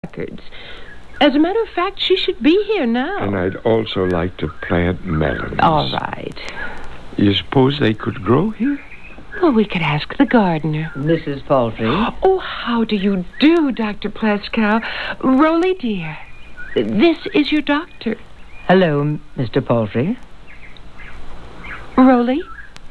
records. As a matter of fact, she should be here now. And I'd also like to plant melons. All right. You suppose they could grow here? Well, we could ask the gardener. Mrs. Palfrey? Oh, how do you do, Dr. Pleskow? Roly, dear, this is your doctor. Hello, Mr. Palfrey. Roly?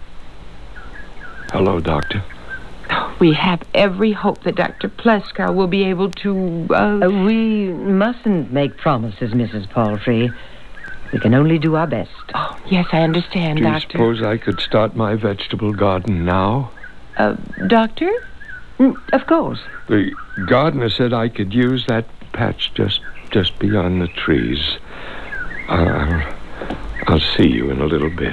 Hello, Doctor. We have every hope that Dr. Pleskow will be able to, We mustn't make promises, Mrs. Palfrey. We can only do our best. Oh, yes, I understand, Do you Doctor. suppose I could start my vegetable garden now? Doctor? Of course. The gardener said I could use that patch just beyond the trees. I'll see you in a little bit.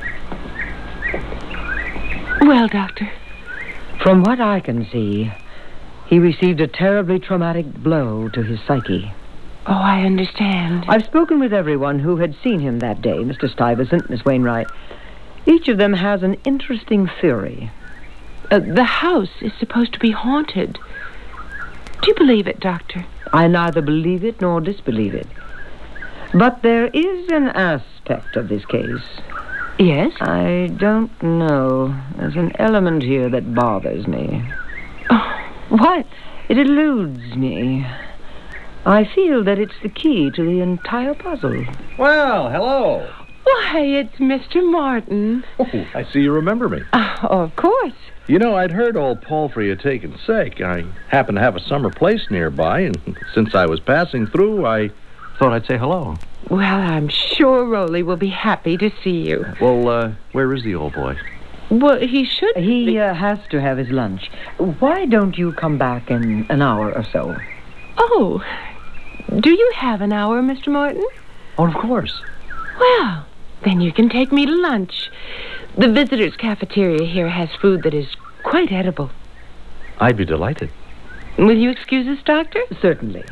Well, Doctor? From what I can see, he received a terribly traumatic blow to his psyche. Oh, I understand. I've spoken with everyone who had seen him that day, Mr. Stuyvesant, Miss Wainwright. Each of them has an interesting theory. The house is supposed to be haunted. Do you believe it, Doctor? I neither believe it nor disbelieve it. But there is an aspect of this case. Yes? I don't know. There's an element here that bothers me. Oh, what? It eludes me. I feel that it's the key to the entire puzzle. Well, hello. Why, it's Mr. Martin. Oh, I see you remember me. Oh, of course. You know, I'd heard old Palfrey had taken sick. I happen to have a summer place nearby, and since I was passing through, I thought I'd say hello. Well, I'm sure Roly will be happy to see you. Well, where is the old boy? Well, he should He be... has to have his lunch. Why don't you come back in an hour or so? Oh, do you have an hour, Mr. Martin? Oh, of course. Well, then you can take me to lunch. The visitors' cafeteria here has food that is quite edible. I'd be delighted. Will you excuse us, Doctor? Certainly.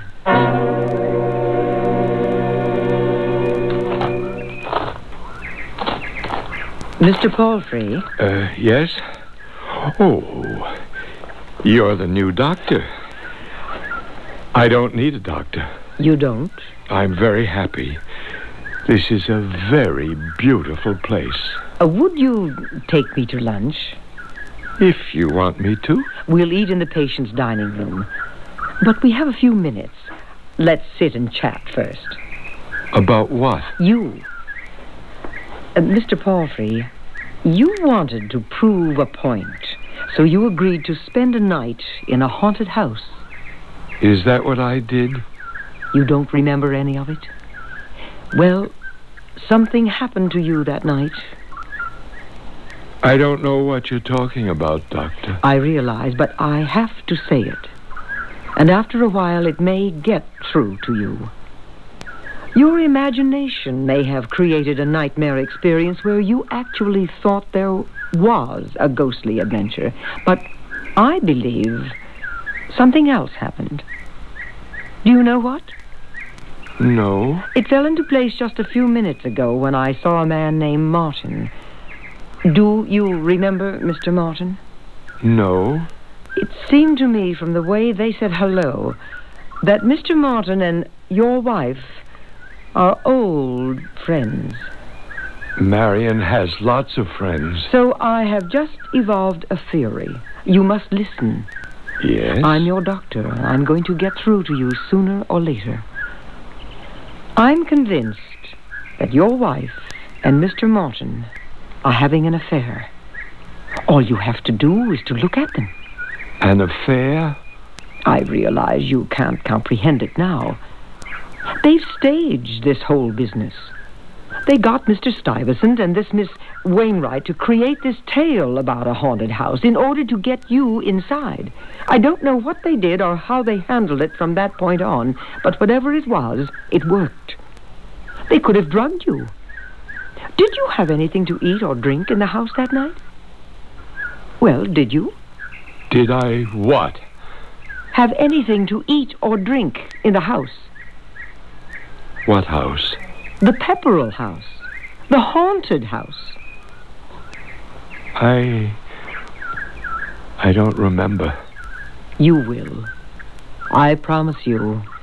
Mr. Palfrey? Yes? Oh, you're the new doctor. I don't need a doctor. You don't? I'm very happy. This is a very beautiful place. Would you take me to lunch? If you want me to. We'll eat in the patient's dining room. But we have a few minutes. Let's sit and chat first. About what? You. Mr. Palfrey, you wanted to prove a point, so you agreed to spend a night in a haunted house. Is that what I did? You don't remember any of it? Well, something happened to you that night. I don't know what you're talking about, Doctor. I realize, but I have to say it. And after a while, it may get through to you. Your imagination may have created a nightmare experience where you actually thought there was a ghostly adventure. But I believe something else happened. Do you know what? No. It fell into place just a few minutes ago when I saw a man named Martin. Do you remember Mr. Martin? No. It seemed to me from the way they said hello that Mr. Martin and your wife are old friends. Marion has lots of friends. So I have just evolved a theory. You must listen. Yes? I'm your doctor. I'm going to get through to you sooner or later. I'm convinced that your wife and Mr. Martin are having an affair. All you have to do is to look at them. An affair? I realize you can't comprehend it now. They've staged this whole business. They got Mr. Stuyvesant and this Miss Wainwright to create this tale about a haunted house in order to get you inside. I don't know what they did or how they handled it from that point on, but whatever it was, it worked. They could have drugged you. Did you have anything to eat or drink in the house that night? Well, did you? Did I what? Have anything to eat or drink in the house? What house? The Pepperell house. The haunted house. I don't remember. You will. I promise you,